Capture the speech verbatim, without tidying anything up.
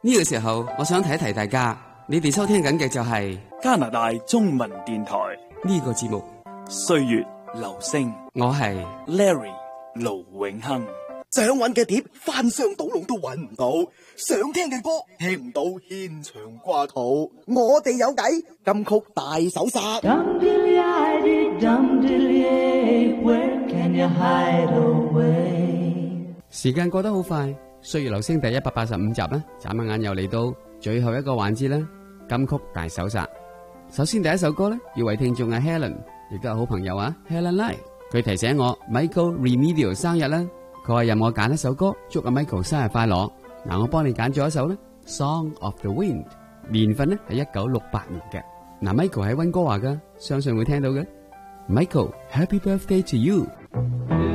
呢個時候，我想提一提大家，你哋收聽緊嘅就係加拿大中文電台呢個節目 《歲月留聲》， 我係 Larry 盧永亨。 想揾嘅碟翻箱倒籠都揾唔到，想聽嘅歌聽唔到，牽腸掛肚。我哋有計，金曲大搜殺。 時間過得好快，歲月留聲第一百八十五集啦，眨下眼又嚟到最後一個環節啦，金曲大搜殺。首先第一首歌咧，要為聽眾阿 Helen， 亦都係好朋友啊 Helen Lai， 佢提醒我 Michael Remedial 生日啦，佢話任我揀一首歌，祝阿 Michael 生日快樂。嗱，我幫你揀咗一首咧 Song of the Wind， 年份咧係一九六八年嘅。嗱 ，Michael 喺溫哥華噶，相信會聽到嘅。Michael，Happy Birthday to you！